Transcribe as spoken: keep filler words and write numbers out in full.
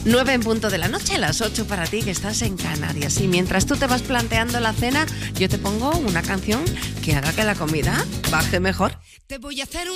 nueve en punto de la noche, las ocho para ti que estás en Canarias. Y mientras tú te vas planteando la cena, yo te pongo una canción que haga que la comida baje mejor. Te voy a hacer un